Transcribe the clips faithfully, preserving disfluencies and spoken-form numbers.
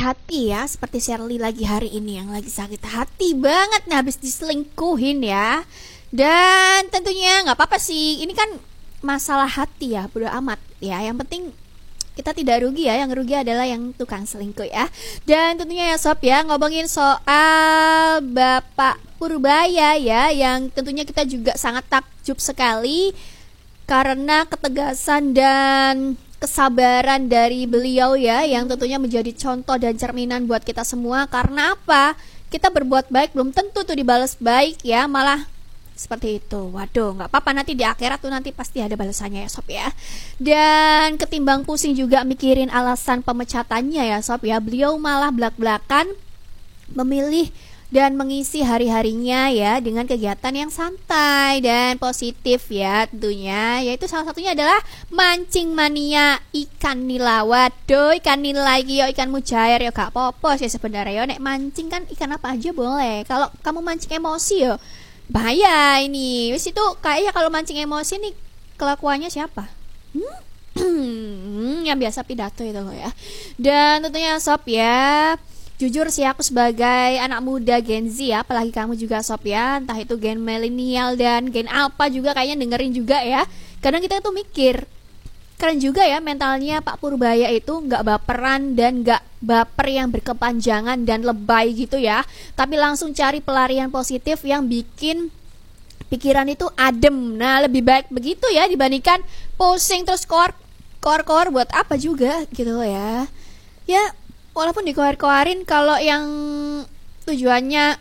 hati ya, seperti Shirley lagi hari ini yang lagi sakit hati banget nih habis diselingkuhin ya. Dan tentunya nggak apa-apa sih, ini kan masalah hati ya, bodo amat ya. Yang penting kita tidak rugi ya, yang rugi adalah yang tukang selingkuh ya. Dan tentunya ya sob ya, ngomongin soal Bapak Purbaya ya, yang tentunya kita juga sangat takjub sekali karena ketegasan dan kesabaran dari beliau ya, yang tentunya menjadi contoh dan cerminan buat kita semua. Karena apa? Kita berbuat baik belum tentu tuh dibalas baik ya, malah seperti itu. Waduh, nggak apa-apa, nanti di akhirat tuh nanti pasti ada balasannya ya sob ya. Dan ketimbang pusing juga mikirin alasan pemecatannya ya sob ya, beliau malah belak-belakan memilih dan mengisi hari-harinya ya dengan kegiatan yang santai dan positif ya tentunya. Yaitu salah satunya adalah mancing mania ikan nila. Waduh, ikan nila lagi yo, ikan mujair yo, gak apa-apa sih sebenarnya yo. Nek mancing kan ikan apa aja boleh. Kalau kamu mancing emosi yo bahaya ini. Wis itu kayaknya kalau mancing emosi nih kelakuannya siapa? Hmm? yang biasa pidato itu loh ya. Dan tentunya sob ya, jujur sih aku sebagai anak muda Gen Z ya, apalagi kamu juga sob ya, entah itu gen milenial dan gen alpha juga kayaknya dengerin juga ya. Kadang kita tuh mikir, keren juga ya mentalnya Pak Purbaya itu, nggak baperan dan nggak baper yang berkepanjangan dan lebay gitu ya, tapi langsung cari pelarian positif yang bikin pikiran itu adem. Nah lebih baik begitu ya dibandingkan pusing terus kor kor kor buat apa juga gitu loh ya. Ya walaupun dikoar-koarin, kalau yang tujuannya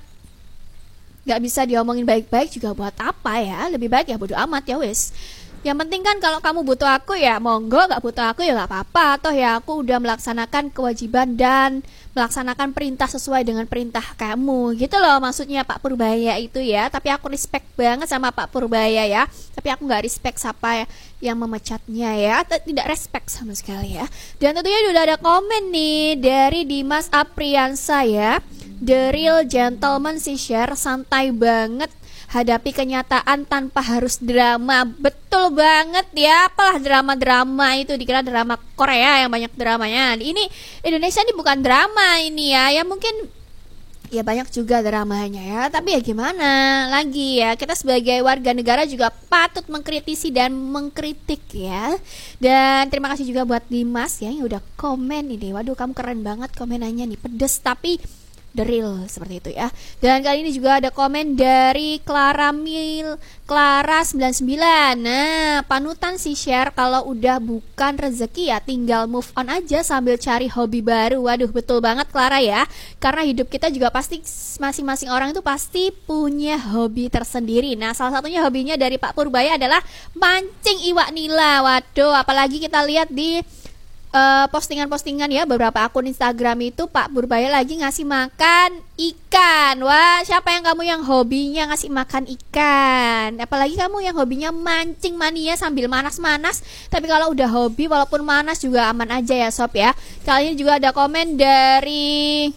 nggak bisa diomongin baik-baik juga buat apa ya. Lebih baik ya bodo amat ya wis. Yang penting kan kalau kamu butuh aku ya monggo, gak butuh aku ya gak apa-apa. Atau ya aku udah melaksanakan kewajiban dan melaksanakan perintah sesuai dengan perintah kamu gitu loh maksudnya Pak Purbaya itu ya. Tapi aku respect banget sama Pak Purbaya ya. Tapi aku gak respect siapa yang memecatnya ya. Tidak respect sama sekali ya. Dan tentunya udah ada komen nih dari Dimas Apriansa ya. The real gentleman sih, share santai banget hadapi kenyataan tanpa harus drama. Betul banget ya, apalah drama-drama itu, dikira drama Korea yang banyak dramanya. Ini Indonesia ini bukan drama ini ya. Ya mungkin ya banyak juga dramanya ya, tapi ya gimana lagi ya, kita sebagai warga negara juga patut mengkritisi dan mengkritik ya. Dan terima kasih juga buat Dimas ya yang udah komen ini. Waduh, kamu keren banget komenannya nih, pedes tapi the real seperti itu ya. Dan kali ini juga ada komen dari Clara Mil Clara sembilan puluh sembilan. Nah, panutan sih share, kalau udah bukan rezeki ya tinggal move on aja sambil cari hobi baru. Waduh, betul banget Clara ya. Karena hidup kita juga pasti masing-masing orang itu pasti punya hobi tersendiri. Nah, salah satunya hobinya dari Pak Purbaya adalah mancing iwak nila. Waduh, apalagi kita lihat di Uh, postingan-postingan ya beberapa akun Instagram itu Pak Purbaya lagi ngasih makan ikan. Wah, siapa yang kamu yang hobinya ngasih makan ikan? Apalagi kamu yang hobinya mancing mania sambil manas-manas. Tapi kalau udah hobi walaupun manas juga aman aja ya sob ya. Kali ini juga ada komen dari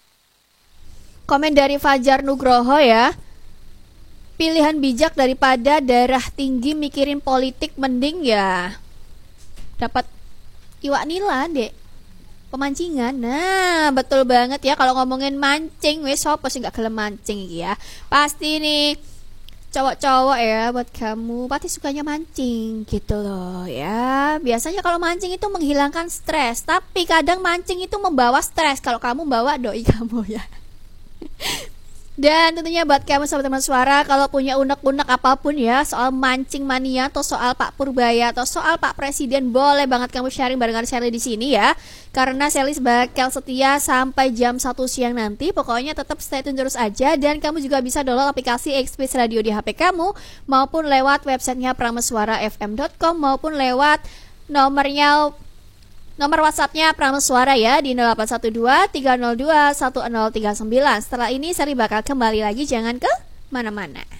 komen dari Fajar Nugroho ya. Pilihan bijak daripada darah tinggi mikirin politik, mending ya dapat iwak nila dek, pemancingan. Nah betul banget ya, kalau ngomongin mancing wes sopo sih gak gelem mancing ya. Pasti nih cowok-cowok ya buat kamu pasti sukanya mancing gitu loh ya. Biasanya kalau mancing itu menghilangkan stres, tapi kadang mancing itu membawa stres kalau kamu bawa doi kamu ya. Dan tentunya buat kamu sahabat teman suara, kalau punya unek-unek apapun ya soal mancing mania atau soal Pak Purbaya atau soal Pak Presiden, boleh banget kamu sharing barengan Shelly di sini ya. Karena Shelly bakal setia sampai jam satu siang nanti. Pokoknya tetap stay tune terus aja. Dan kamu juga bisa download aplikasi Express Radio di H P kamu maupun lewat websitenya prameswara f m dot com maupun lewat nomornya nomor WhatsAppnya Prameswara ya di nol delapan satu dua tiga nol dua satu nol tiga sembilan. Setelah ini Sari bakal kembali lagi, jangan ke mana-mana.